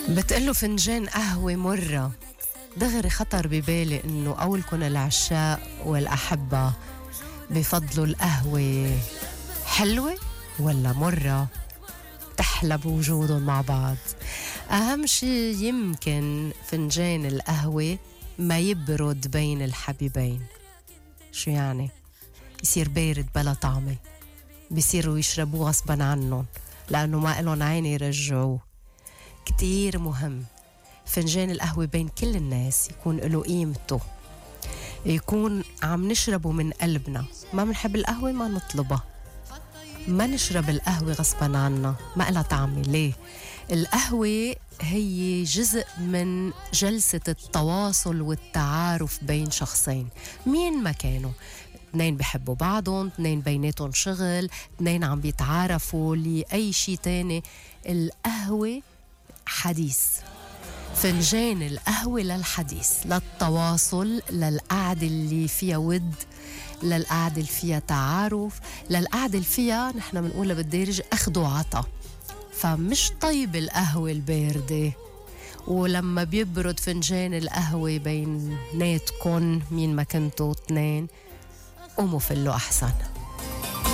بتقله فنجان قهوة مرة، دغري خطر ببالي إنه قولكن العشاق والأحبة بفضلوا القهوة حلوة ولا مرة تحلى بوجودهم مع بعض. أهم شي يمكن فنجان القهوة ما يبرد بين الحبيبين. شو يعني؟ يصير بارد بلا طعمة، بيصيروا يشربوه غصبا عنهم لأنه ما إلهم عين يرجعوه. كتير مهم فنجان القهوة بين كل الناس يكون له قيمته، يكون عم نشربه من قلبنا. ما منحب القهوة ما نطلبها، ما نشرب القهوة غصبا عنا، ما إلها طعمة. ليه؟ القهوة هي جزء من جلسة التواصل والتعارف بين شخصين مين ما كانوا، اثنين بيحبوا بعضهم، اثنين بيناتهم شغل، اثنين عم بيتعارفوا لأي شيء تاني. القهوة حديث، فنجان القهوة للحديث، للتواصل، للقعدة اللي فيها ود، للقعدة اللي فيها تعارف، للقعدة اللي فيها نحن بنقولها بالدارج أخذ وعطا. فمش طيب القهوة الباردة، ولما بيبرد فنجان القهوة بيناتكن مين ما كنتوا اثنين قوموا فلوا أحسن.